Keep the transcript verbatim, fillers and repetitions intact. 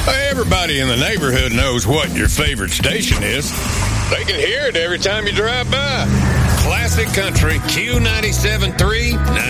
Everybody in the neighborhood knows what your favorite station is. They can hear it every time you drive by. Classic Country Q ninety-seven point three.